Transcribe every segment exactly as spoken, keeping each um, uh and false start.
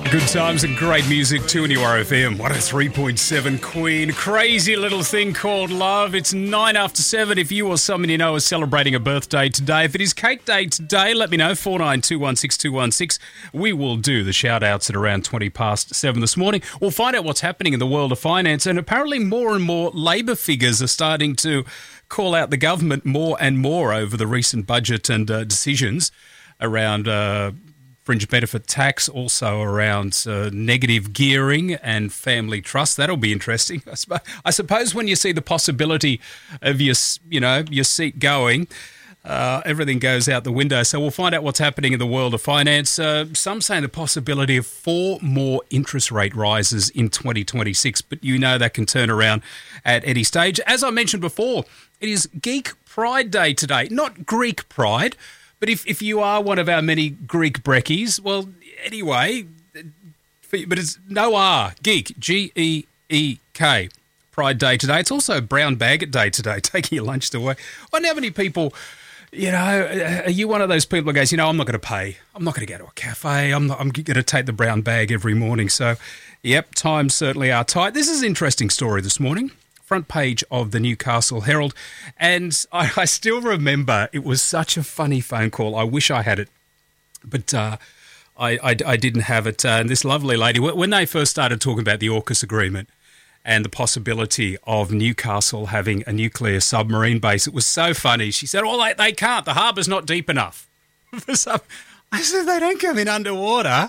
Good times and great music too in your R F M. one oh three point seven Queen. Crazy little thing called love. It's nine after seven. If you or someone you know is celebrating a birthday today, if it is cake day today, let me know. four nine two one six two one six. We will do the shout outs at around twenty past seven this morning. We'll find out what's happening in the world of finance, and apparently more and more Labor figures are starting to call out the government more and more over the recent budget and uh, decisions around uh, fringe benefit tax, also around uh, negative gearing and family trust. That'll be interesting. I, sp- I suppose when you see the possibility of your, you know, your seat going, uh, everything goes out the window. So we'll find out what's happening in the world of finance. Uh, some saying the possibility of four more interest rate rises in twenty twenty-six, but you know that can turn around at any stage. As I mentioned before, it is Geek Pride Day today, not Greek Pride. But if, if you are one of our many Greek brekkies, well, anyway, but it's no R, geek, G E E K, Pride Day today. It's also Brown Bag Day today, taking your lunch to work. I wonder how many people, you know, are you one of those people who goes, you know, I'm not going to pay. I'm not going to go to a cafe. I'm not, I'm going to take the brown bag every morning. So, yep, times certainly are tight. This is an interesting story this morning. Front page of the Newcastle Herald, and I, I still remember it was such a funny phone call. I wish I had it, but uh, I, I, I didn't have it. Uh, and this lovely lady, when they first started talking about the AUKUS agreement and the possibility of Newcastle having a nuclear submarine base, it was so funny. She said, oh, they, they can't. The harbour's not deep enough. For some, I said, they don't come in underwater.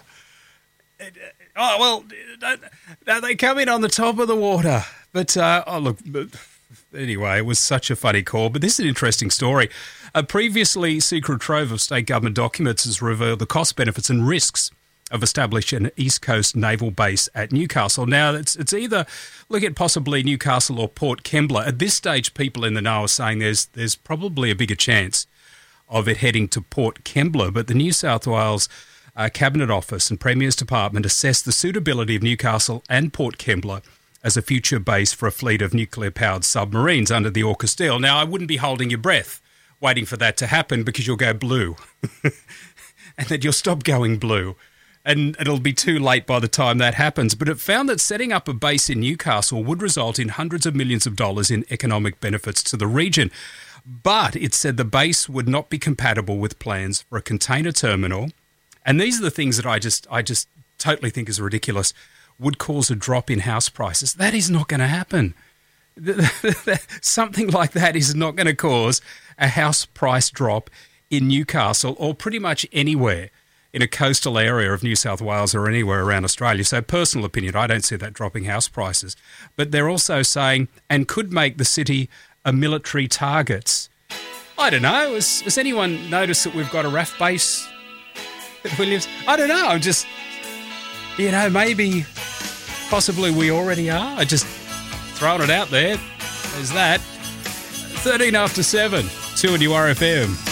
Oh, well, no, they come in on the top of the water. But, uh, oh, look, anyway, it was such a funny call. But this is an interesting story. A previously secret trove of state government documents has revealed the cost, benefits and risks of establishing an East Coast naval base at Newcastle. Now, it's it's either look at possibly Newcastle or Port Kembla. At this stage, people in the know are saying there's there's probably a bigger chance of it heading to Port Kembla. But the New South Wales uh, Cabinet Office and Premier's Department assessed the suitability of Newcastle and Port Kembla as a future base for a fleet of nuclear-powered submarines under the AUKUS deal. Now, I wouldn't be holding your breath waiting for that to happen because you'll go blue. And then you'll stop going blue. And it'll be too late by the time that happens. But it found that setting up a base in Newcastle would result in hundreds of millions of dollars in economic benefits to the region. But it said the base would not be compatible with plans for a container terminal. And these are the things that I just, I just totally think is ridiculous. Would cause a drop in house prices. That is not going to happen. Something like that is not going to cause a house price drop in Newcastle or pretty much anywhere in a coastal area of New South Wales or anywhere around Australia. So personal opinion, I don't see that dropping house prices. But they're also saying, and could make the city a military target. I don't know. Has, has anyone noticed that we've got a R A F base at Williams? I don't know. I'm just... You know, maybe, possibly we already are. I just throwing it out there. There's that. thirteen after seven, two in your R F M.